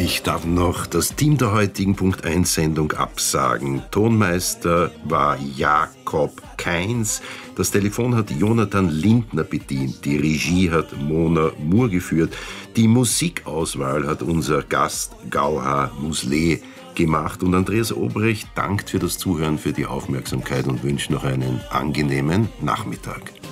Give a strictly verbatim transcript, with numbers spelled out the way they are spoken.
Ich darf noch das Team der heutigen Punkt eins Sendung absagen. Tonmeister war Jakob Kainz. Das Telefon hat Jonathan Lindner bedient. Die Regie hat Mona Moore geführt. Die Musikauswahl hat unser Gast Gauha Muslee gemacht. Und Andreas Obrecht dankt für das Zuhören, für die Aufmerksamkeit und wünscht noch einen angenehmen Nachmittag.